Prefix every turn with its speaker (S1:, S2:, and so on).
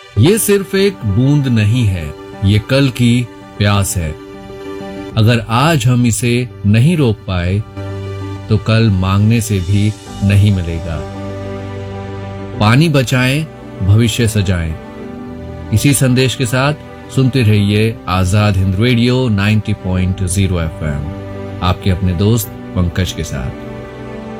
S1: ये सिर्फ एक बूंद नहीं है, ये कल की प्यास है। अगर आज हम इसे नहीं रोक पाए तो कल मांगने से भी नहीं मिलेगा। पानी बचाएं, भविष्य सजाएं। इसी संदेश के साथ सुनते रहिए आजाद हिंद रेडियो 90.0 FM, आपके अपने दोस्त पंकज के साथ।